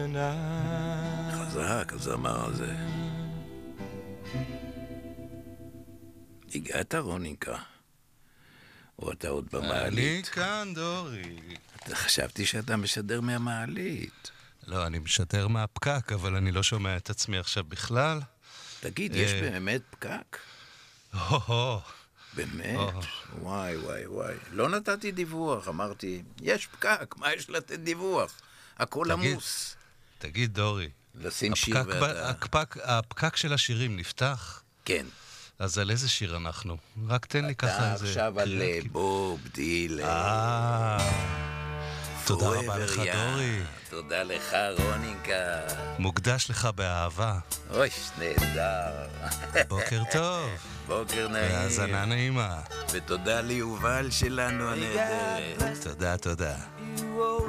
חזק, הזמר הזה. הגעת, רוניקה? או אתה עוד במעלית? אני כאן, דורי. חשבתי שאתה משדר מהמעלית. לא, אני משדר מהפקק, אבל אני לא שומע את עצמי עכשיו בכלל. תגיד, יש באמת פקק? הו-הו. באמת? וואי, וואי, וואי. לא נתתי דיווח, אמרתי, יש פקק, מה יש לתת דיווח? הכל עמוס. תגיד, דורי. לשים שיר ואתה... הפקק של השירים נפתח? כן. אז על איזה שיר אנחנו? רק תן לי ככה איזה... אתה עכשיו על בוב דיל. תודה רבה לך, דורי. תודה לך, רוניקה. מוקדש לך באהבה. אוי, נהדר. בוקר טוב. בוקר נעים. והאזנה נעימה. ותודה ליובל שלנו הנהדרת. תודה, תודה.